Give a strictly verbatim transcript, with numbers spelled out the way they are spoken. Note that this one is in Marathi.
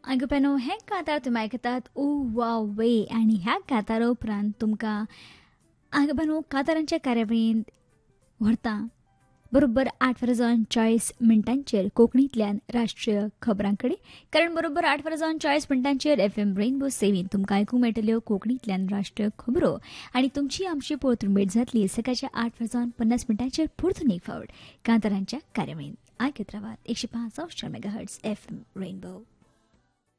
आगोपॅनो हे कातार तुमी आयकतात ऊ वाव वे आनी ह्या कातारा उपरांत तुमकां आगोपॅनो कातारांच्या कार्यावळींत व्हरता बरोबर आठ वरां जावन चाळीस मिनटांचेर कोंकणींतल्यान राष्ट्रीय खबरांकडे कारण बरोबर आठ वरां जावन चाळीस मिनटांचेर एफ एम रेनबो सेवेन तुमकां आयकूंक मेळटल्यो कोंकणींतल्यान राष्ट्रीय खबरो आनी तुमची आमची परतून भेट जातली सकाळच्या आठ वरां जावन पन्नास मिनटांचेर परतून एक फावट कांतारांच्या कार्यावळींत आयकत रावात एकशे पांच mega hertz F M rainbow.